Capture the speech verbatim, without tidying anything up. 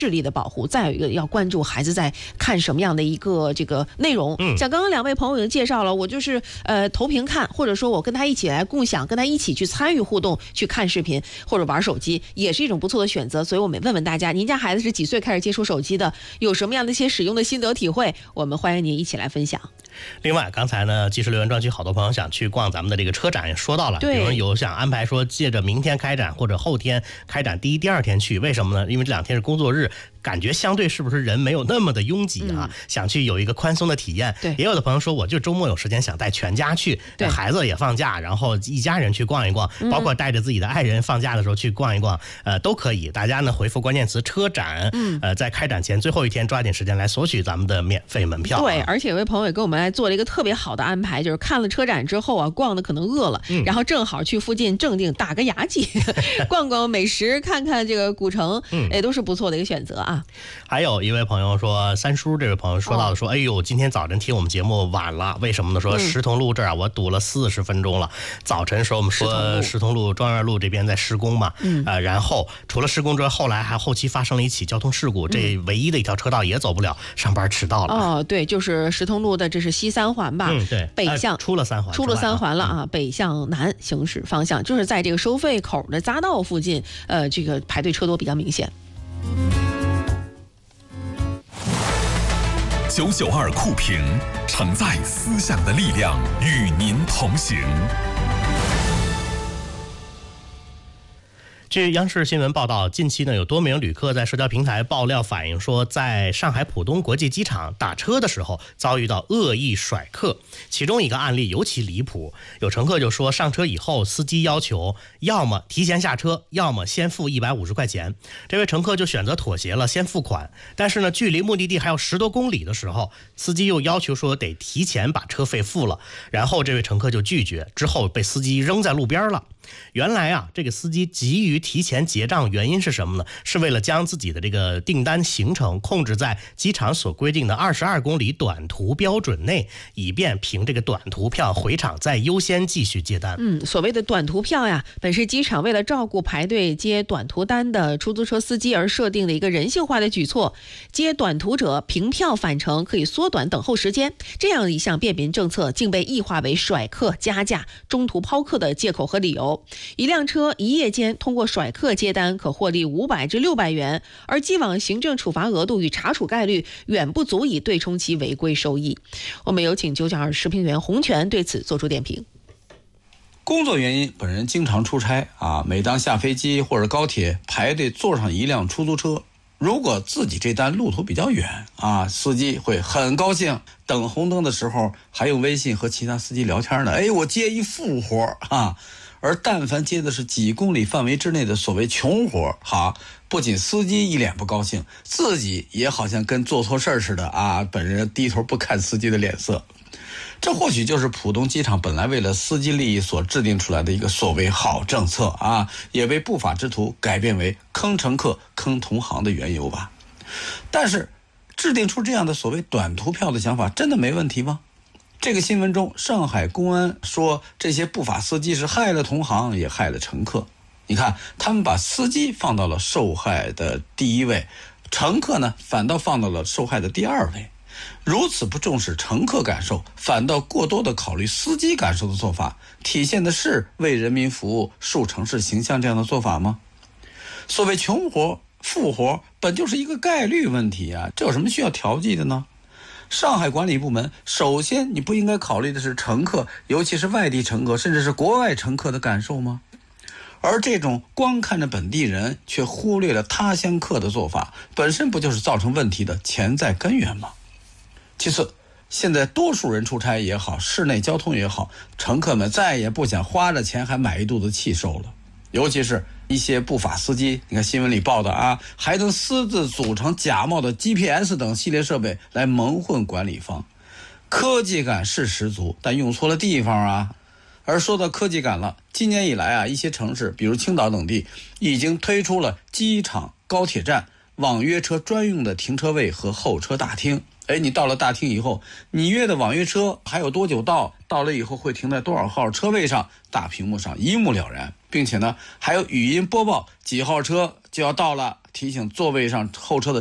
视力的保护，再有一个要关注孩子在看什么样的一个这个内容。嗯，像刚刚两位朋友已经介绍了，我就是呃投屏看，或者说我跟他一起来共享，跟他一起去参与互动，去看视频或者玩手机，也是一种不错的选择。所以我们问问大家，您家孩子是几岁开始接触手机的？有什么样的一些使用的心得体会？我们欢迎您一起来分享。 另外，刚才呢，即时留言专区好多朋友想去逛咱们的这个车展，也说到了，比如有想安排说借着明天开展或者后天开展第一、第二天去，为什么呢？因为这两天是工作日，感觉相对是不是人没有那么的拥挤啊？嗯、想去有一个宽松的体验。对，也有的朋友说，我就周末有时间想带全家去，孩子也放假，然后一家人去逛一逛，包括带着自己的爱人放假的时候去逛一逛，呃，都可以。大家呢回复关键词车展，嗯，呃，在开展前最后一天抓紧时间来索取咱们的免费门票、啊。 对，而且有位朋友也给我们来做了一个特别好的安排，就是看了车展之后啊，逛的可能饿了，嗯、然后正好去附近正定打个牙祭，逛逛美食，看看这个古城，嗯，也都是不错的一个选择啊。 还有一位朋友说，三叔这位朋友说到的说，哦、哎呦，今天早晨听我们节目晚了，为什么呢？说石通路这儿啊，我堵了四十分钟了。早晨时候我们说石通路庄园路这边在施工嘛，嗯，呃，然后除了施工之外，后来还后期发生了一起交通事故，这唯一的一条车道也走不了，上班迟到了。 哦，对，就是石通路的，这是西三环吧？ 嗯，对， 北向、呃、 出了三环， 出了三环了啊，嗯、北向南行驶方向，就是在这个收费口的匝道附近，呃，这个排队车多比较明显。 九九二酷评，承载思想的力量，与您同行。 据央视新闻报道，近期呢有多名旅客在社交平台爆料反映说，在上海浦东国际机场打车的时候遭遇到恶意甩客。其中一个案例尤其离谱，有乘客就说上车以后，司机要求要么提前下车，要么先付一百五十块钱。这位乘客就选择妥协了，先付款。但是呢，距离目的地还有十多公里的时候，司机又要求说得提前把车费付了，然后这位乘客就拒绝，之后被司机扔在路边了。原来啊，这个司机急于提前结账，原因是什么呢？是为了将自己的这个订单行程控制在机场所规定的二十二公里短途标准内，以便凭这个短途票回场再优先继续接单。 嗯，所谓的短途票呀，本是机场为了照顾排队接短途单的出租车司机而设定的一个人性化的举措。接短途者凭票返程可以缩短等候时间，这样一项便民政策竟被异化为甩客、加价、中途抛客的借口和理由。一辆车一夜间通过甩客接单可获利五百至六百元，而既往行政处罚额度与查处概率远不足以对冲其违规收益。我们有请九九二时评员洪泉对此做出点评。 工作原因，本人经常出差啊，每当下飞机或者高铁排队坐上一辆出租车，如果自己这单路途比较远啊，司机会很高兴，等红灯的时候还用微信和其他司机聊天呢。哎，我接一富活啊！而但凡接的是几公里范围之内的所谓穷活，哈，不仅司机一脸不高兴，自己也好像跟做错事似的啊，本人低头不看司机的脸色。这或许就是浦东机场本来为了司机利益所制定出来的一个所谓好政策啊，也为不法之徒改变为坑乘客、坑同行的缘由吧。但是，制定出这样的所谓短途票的想法，真的没问题吗？这个新闻中，上海公安说这些不法司机是害了同行，也害了乘客。你看，他们把司机放到了受害的第一位，乘客呢反倒放到了受害的第二位。如此不重视乘客感受，反倒过多的考虑司机感受的做法，体现的是为人民服务、树城市形象这样的做法吗？所谓穷活、富活，本就是一个概率问题啊，这有什么需要调剂的呢？上海管理部门首先你不应该考虑的是乘客，尤其是外地乘客甚至是国外乘客的感受吗？而这种光看着本地人却忽略了他乡客的做法，本身不就是造成问题的潜在根源吗？其次，现在多数人出差也好，室内交通也好，乘客们再也不想花着钱还买一肚子气受了。尤其是一些不法司机，你看新闻里报的啊，还能私自组成假冒的 G P S 等系列设备来蒙混管理方，科技感是十足，但用错了地方啊。而说到科技感了，今年以来啊，一些城市比如青岛等地已经推出了机场、高铁站网约车专用的停车位和候车大厅。哎，你到了大厅以后，你约的网约车还有多久到，到了以后会停在多少号车位上，大屏幕上一目了然，并且呢还有语音播报几号车就要到了， 提醒座位上候车的